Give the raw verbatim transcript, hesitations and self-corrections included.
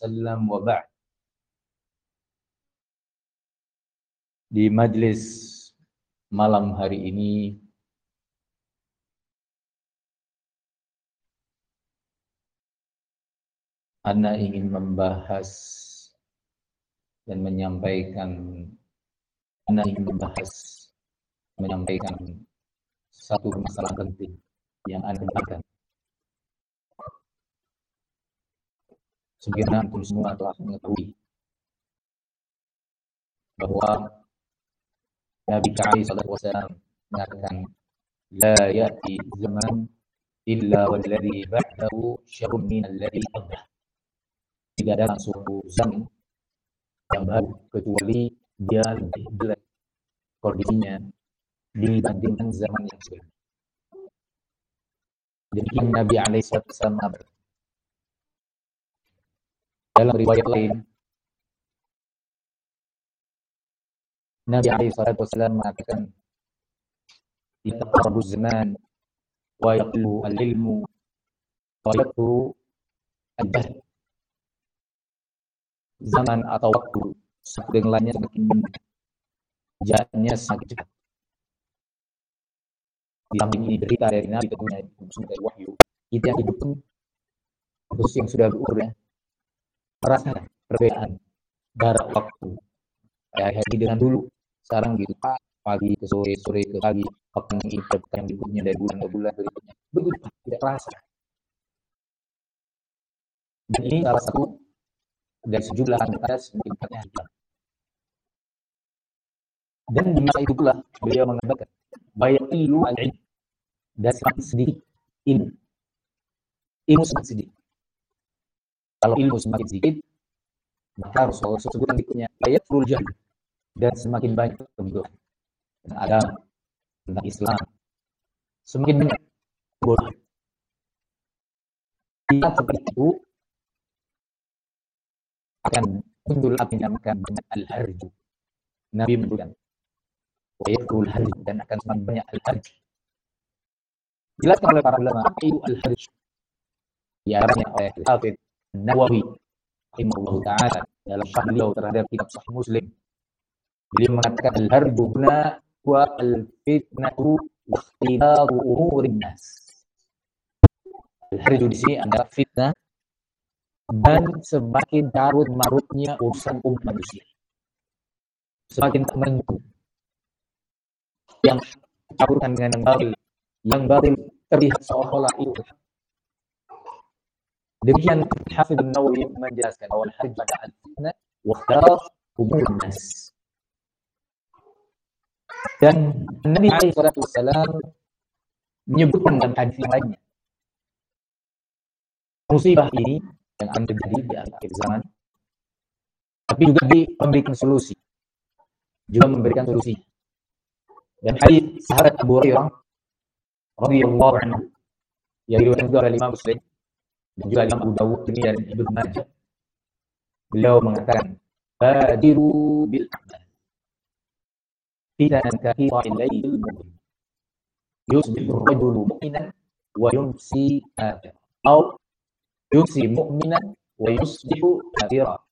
wasallam wa ba'd. Di majlis malam hari ini Ana ingin membahas dan menyampaikan Ana ingin membahas menyampaikan satu masalah penting yang Anda dengarkan. Sebagaimana antum semua telah mengetahui bahwa Nabi Alaihi Wasallam mengatakan, la ya'ti zaman illa walladhi ba'dahu syarrun min alladhi qablah. Tidak ada suatu zaman yang baru kecuali dia lebih jelek kondisinya dibandingkan zaman yang sebelumnya. Demikian Nabi Alaihi Wasallam. Dalam riwayat lain, Nabi Alaihi Wasallam mengatakan, yataqarrabu zaman wa yaqlu al-ilmu wa yaqlu al-jahl. Zaman atau waktu semakin lama semakin jalannya semakin cepat. Di samping ini berita dari Nabi tentunya dari wahyu. Kita yang hidup pun khusus yang sudah berumur ya, merasakan perbedaan jarak waktu hari dengan dulu. Sekarang gitu, pagi ke sore, sore ke pagi, pekan ini ke pekan berikutnya, dari bulan ke bulan berikutnya, begitu tidak terasa. Dan ini salah satu dari sejumlah tanda sempitnya hitam. Dan di masa itu pula beliau mengatakan, bayaqilu al-ilm, dan semakin sedikit ilmu. Ilmu semakin sedikit. Kalau ilmu semakin sedikit, maka Rasulullah sebutkan berikutnya, bayatul jahl, dan semakin banyak kebodohan tentang agama, tentang Islam, semakin banyak kebodohan. Kita seperti itu akan muncul apa yang dinamakan dengan al-harju. Nabi menyebutkan wayakul harj, dan akan semakin banyak al-harj. Jelaskan oleh para ulama apa itu al-harj. Ya, artinya oleh Al-Hafidz An-Nawawi rahimahullah ta'ala dalam syarh beliau terhadap kitab Sahih Muslim. Beliau mengatakan al-harju huna wa al-fitnatu wa ikhtilatu umurin nas. Al-harju di sini adalah fitnah dan semakin carut marutnya urusan umat manusia, semakin tak menentu, yang campurkan dengan yang batil, yang batil terlihat seolah-olah itu. Demikian Hafidz An-Nawawi menjelaskan bahwa al-harj pada al-fitnah wa ikhtilaf umurin nas. Dan Nabi Alaihi Wasallam menyebutkan dalam hadis yang lainnya, musibah ini yang akan terjadi di akhir zaman, tapi juga memberikan solusi, juga memberikan solusi. Dan hadis sahabat Abu Hurairah radhiyallahu anhu yang diriwayatkan juga oleh Imam Muslim dan juga Imam Abu Dawud dan Ibnu Majah, beliau mengatakan, badiru bil a'mal fitanan kathiratil lailil mudhim yusbihu ar-rajulu mu'minan wa yumsi kafiran, atau yumsi mu'minan wa yusbihu kafiran,